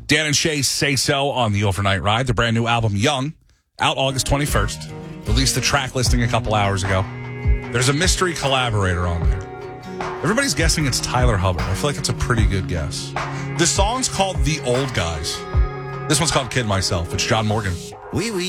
Dan and Shay Say So on the Overnight Ride. The brand new album, Young, out August 21st. Released the track listing a couple hours ago. There's a mystery collaborator on there. Everybody's guessing it's Tyler Hubbard. I feel like it's a pretty good guess. This song's called The Old Guys. This one's called Kid Myself. It's John Morgan. Oui, oui.